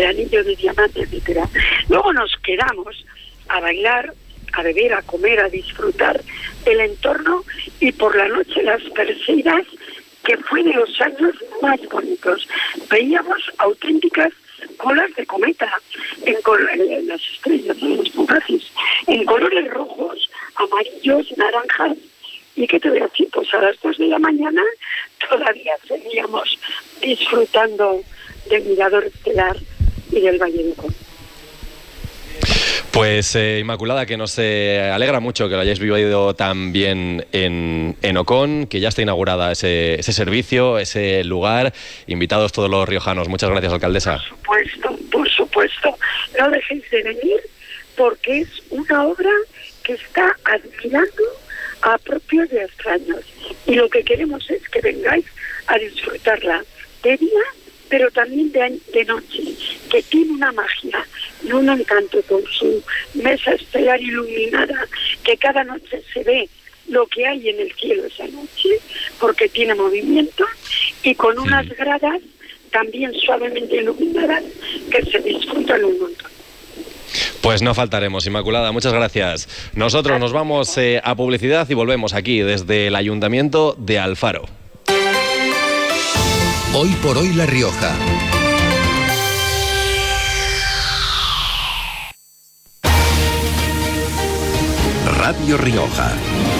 Anillo de Diamante, etcétera. Luego nos quedamos a bailar, a beber, a comer, a disfrutar el entorno, y por la noche las Perseidas, que fue de los años más bonitos. Veíamos auténticas colas de cometa en las estrellas, en los fugaces, en colores rojos, amarillos, naranjas. ¿Y qué te voy a decir? Pues a las 2 de la mañana todavía seguíamos disfrutando del mirador estelar y del Valle de Ocón. Pues Inmaculada, que nos alegra mucho que lo hayáis vivido tan bien en Ocón, que ya está inaugurada ese servicio, ese lugar. Invitados todos los riojanos. Muchas gracias, alcaldesa. Por supuesto. No dejéis de venir, porque es una obra que está admirando a propios y a extraños. Y lo que queremos es que vengáis a disfrutarla de día, pero también de noche, que tiene una magia y un encanto con su mesa estelar iluminada, que cada noche se ve lo que hay en el cielo esa noche, porque tiene movimiento, y con unas gradas también suavemente iluminadas que se disfrutan un montón. Pues no faltaremos, Inmaculada, muchas gracias. Nosotros nos vamos a publicidad y volvemos aquí desde el Ayuntamiento de Alfaro. Hoy por hoy La Rioja. Radio Rioja.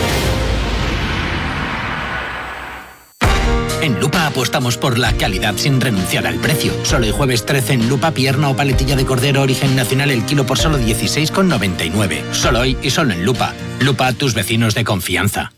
En Lupa apostamos por la calidad sin renunciar al precio. Solo el jueves 13 en Lupa, pierna o paletilla de cordero origen nacional el kilo por solo 16,99. Solo hoy y solo en Lupa. Lupa, tus vecinos de confianza.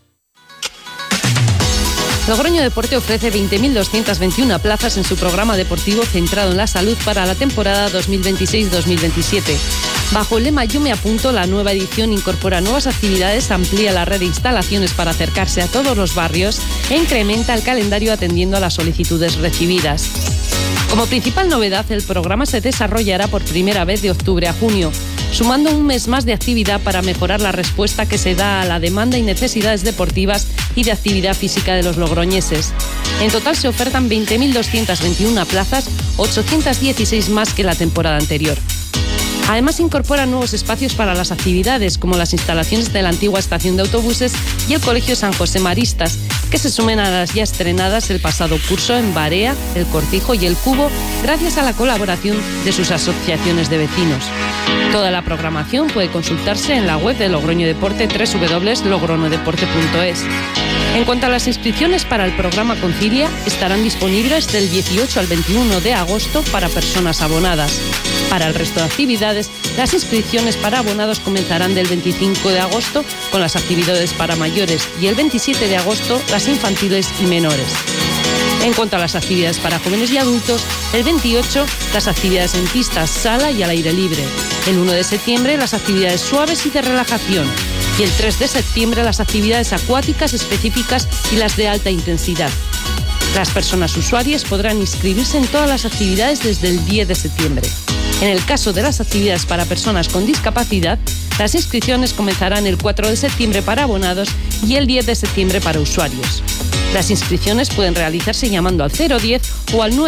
Logroño Deporte ofrece 20.221 plazas en su programa deportivo centrado en la salud para la temporada 2026-2027. Bajo el lema Yo me apunto, la nueva edición incorpora nuevas actividades, amplía la red de instalaciones para acercarse a todos los barrios e incrementa el calendario atendiendo a las solicitudes recibidas. Como principal novedad, el programa se desarrollará por primera vez de octubre a junio, sumando un mes más de actividad para mejorar la respuesta que se da a la demanda y necesidades deportivas y de actividad física de los logroñeses. En total se ofertan 20.221 plazas, 816 más que la temporada anterior. Además, incorpora nuevos espacios para las actividades, como las instalaciones de la antigua estación de autobuses y el Colegio San José Maristas, que se sumen a las ya estrenadas el pasado curso en Barea, El Cortijo y El Cubo, gracias a la colaboración de sus asociaciones de vecinos. Toda la programación puede consultarse en la web de Logroño Deporte, www.logronodeporte.es. En cuanto a las inscripciones para el programa Concilia, estarán disponibles del 18 al 21 de agosto para personas abonadas. Para el resto de actividades, las inscripciones para abonados comenzarán del 25 de agosto con las actividades para mayores y el 27 de agosto las infantiles y menores. En cuanto a las actividades para jóvenes y adultos, el 28 las actividades en pistas, sala y al aire libre. El 1 de septiembre las actividades suaves y de relajación. Y el 3 de septiembre las actividades acuáticas específicas y las de alta intensidad. Las personas usuarias podrán inscribirse en todas las actividades desde el 10 de septiembre. En el caso de las actividades para personas con discapacidad, las inscripciones comenzarán el 4 de septiembre para abonados y el 10 de septiembre para usuarios. Las inscripciones pueden realizarse llamando al 010 o al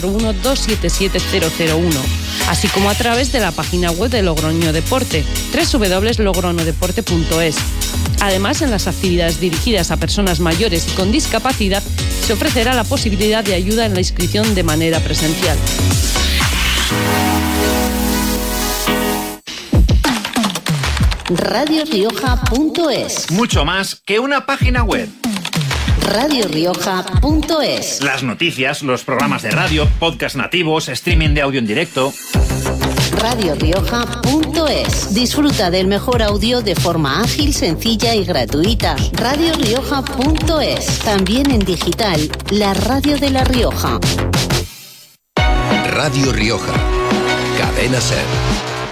941-277-001, así como a través de la página web de Logroño Deporte, www.logronodeporte.es. Además, en las actividades dirigidas a personas mayores y con discapacidad, se ofrecerá la posibilidad de ayuda en la inscripción de manera presencial. RadioRioja.es. Mucho más que una página web. RadioRioja.es. Las noticias, los programas de radio, podcast nativos, streaming de audio en directo. RadioRioja.es. Disfruta del mejor audio de forma ágil, sencilla y gratuita. RadioRioja.es. También en digital, la radio de La Rioja. Radio Rioja. Cadena SER.